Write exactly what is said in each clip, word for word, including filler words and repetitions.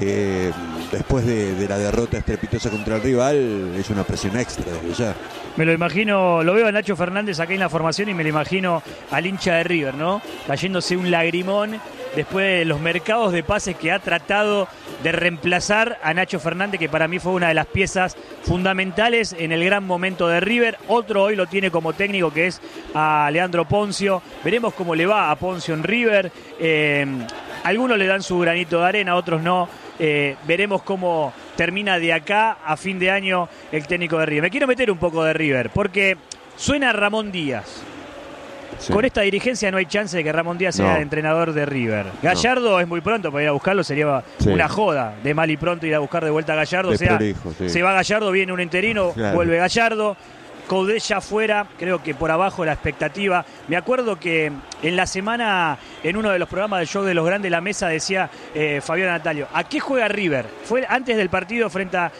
Eh, después de, de la derrota estrepitosa contra el rival, es una presión extra desde ya. Me lo imagino, lo veo a Nacho Fernández acá en la formación y me lo imagino al hincha de River, ¿no? Cayéndose un lagrimón después de los mercados de pases que ha tratado de reemplazar a Nacho Fernández, que para mí fue una de las piezas fundamentales en el gran momento de River. Otro hoy lo tiene como técnico, que es a Leandro Ponzio. Veremos cómo le va a Ponzio en River. Eh, algunos le dan su granito de arena, otros no. Eh, veremos cómo termina de acá a fin de año el técnico de River. Me quiero meter un poco de River, porque suena Ramón Díaz. Sí. Con esta dirigencia no hay chance de que Ramón Díaz sea no. entrenador de River. Gallardo no. es muy pronto para ir a buscarlo, sería sí. una joda de mal y pronto ir a buscar de vuelta a Gallardo. O sea, prolijo, sí. se va Gallardo, viene un interino, claro. vuelve Gallardo. Coudet ya fuera, creo que por abajo la expectativa. Me acuerdo que en la semana, en uno de los programas del Show de los Grandes, la mesa decía eh, Fabián Natalio, ¿a qué juega River? Fue antes del partido frente a,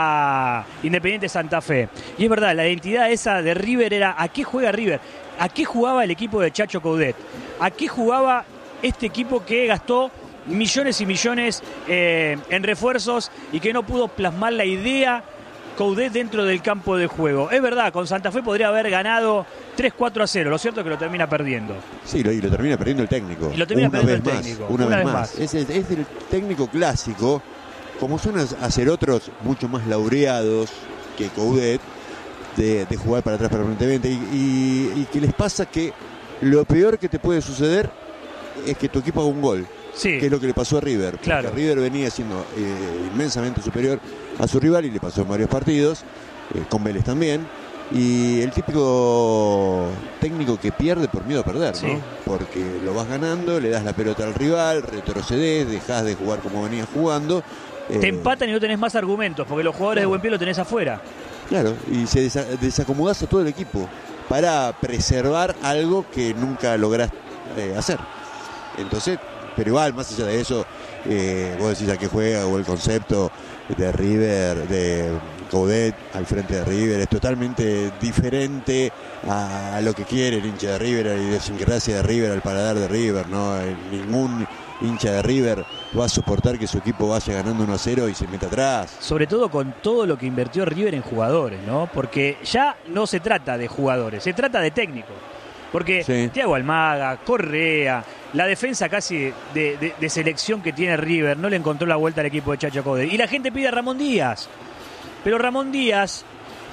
a Independiente Santa Fe. Y es verdad, la identidad esa de River era ¿a qué juega River? ¿A qué jugaba el equipo de Chacho Coudet? ¿A qué jugaba este equipo que gastó millones y millones eh, en refuerzos y que no pudo plasmar la idea Coudet dentro del campo de juego? Es verdad, con Santa Fe podría haber ganado tres cuatro a cero, lo cierto es que lo termina perdiendo. Sí, lo, y lo termina perdiendo el técnico. Y lo termina una perdiendo vez el técnico. Más, una, una vez, vez más. más. Es, el, es el técnico clásico, como suelen hacer otros mucho más laureados que Coudet, de, de jugar para atrás permanentemente. Y, y, y que les pasa que lo peor que te puede suceder es que tu equipo haga un gol. Sí. Que es lo que le pasó a River. Claro. Porque River venía siendo eh, inmensamente superior a su rival y le pasó en varios partidos, eh, con Vélez también. Y el típico técnico que pierde por miedo a perder, sí. ¿no? Porque lo vas ganando, le das la pelota al rival, retrocedes, dejás de jugar como venías jugando. Eh, Te empatan y no tenés más argumentos, porque los jugadores claro. de buen pie lo tenés afuera. Claro, y se desa desacomodás a todo el equipo para preservar algo que nunca lográs eh, hacer. Entonces, pero igual, más allá de eso, eh, vos decís a qué juega o el concepto de River, de Coudet al frente de River, es totalmente diferente a, a lo que quiere el hincha de River, a la idiosincrasia de River, al paladar de River, ¿no? Ningún hincha de River va a soportar que su equipo vaya ganando uno a cero y se meta atrás. Sobre todo con todo lo que invirtió River en jugadores, ¿no? Porque ya no se trata de jugadores, se trata de técnicos. Porque sí. Thiago Almada, Correa, la defensa casi de, de, de selección que tiene River, no le encontró la vuelta al equipo de Chacho Coudet. Y la gente pide a Ramón Díaz. Pero Ramón Díaz,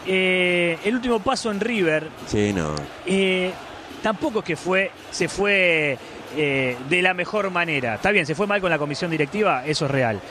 eh, el último paso en River, sí, no. eh, tampoco es que fue, se fue eh, de la mejor manera. Está bien, se fue mal con la comisión directiva, eso es real.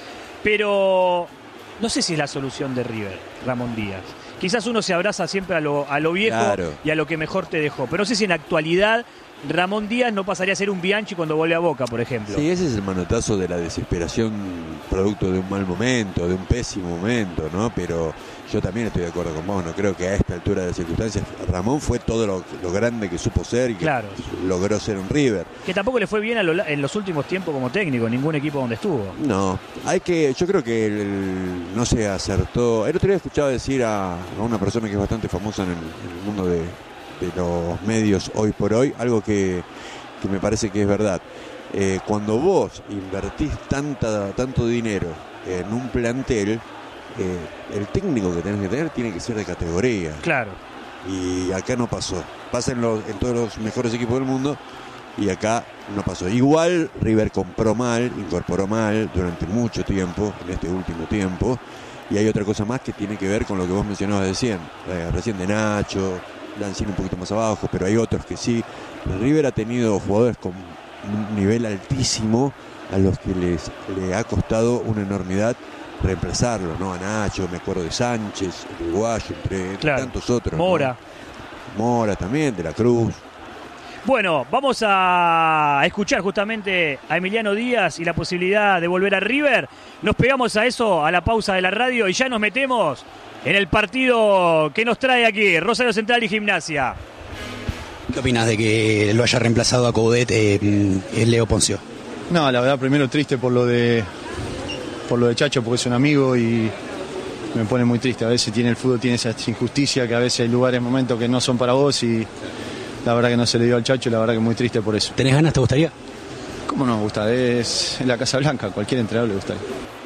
Pero no sé si es la solución de River, Ramón Díaz. Quizás uno se abraza siempre a lo, a lo viejo claro. y a lo que mejor te dejó. Pero no sé si en la actualidad Ramón Díaz no pasaría a ser un Bianchi cuando vuelve a Boca, por ejemplo. Sí, ese es el manotazo de la desesperación producto de un mal momento, de un pésimo momento, ¿no? Pero yo también estoy de acuerdo con vos, no creo que a esta altura de las circunstancias Ramón fue todo lo, lo grande que supo ser y que claro. logró ser un River. Que tampoco le fue bien a lo, en los últimos tiempos como técnico, en ningún equipo donde estuvo. No, hay que, yo creo que el, el, no se acertó. El otro día escuchaba decir a, a una persona que es bastante famosa en el, en el mundo de, de los medios hoy por hoy, algo que, que me parece que es verdad. Eh, cuando vos invertís tanta, tanto dinero en un plantel, Eh, el técnico que tenés que tener tiene que ser de categoría. Claro. Y acá no pasó. Pasa en, los, en todos los mejores equipos del mundo y acá no pasó. Igual River compró mal, incorporó mal durante mucho tiempo, en este último tiempo. Y hay otra cosa más que tiene que ver con lo que vos mencionabas recién. Eh, recién de Nacho, Lanzini un poquito más abajo, pero hay otros que sí. River ha tenido jugadores con un nivel altísimo a los que les le ha costado una enormidad reemplazarlo, ¿no? A Nacho, me acuerdo de Sánchez, el uruguayo, entre claro. tantos otros. Mora. ¿no? Mora también, de la Cruz. Bueno, vamos a escuchar justamente a Emiliano Díaz y la posibilidad de volver a River. Nos pegamos a eso, a la pausa de la radio, y ya nos metemos en el partido que nos trae aquí, Rosario Central y Gimnasia. ¿Qué opinas de que lo haya reemplazado a Coudet eh, el Leo Ponzio? No, la verdad, primero triste por lo de por lo de Chacho, porque es un amigo y me pone muy triste. A veces tiene el fútbol, tiene esa injusticia, que a veces hay lugares, momentos que no son para vos, y la verdad que no se le dio al Chacho, y la verdad que muy triste por eso. ¿Tenés ganas? ¿Te gustaría? ¿Cómo no me gusta? Es en la Casa Blanca, cualquier entrenador le gustaría.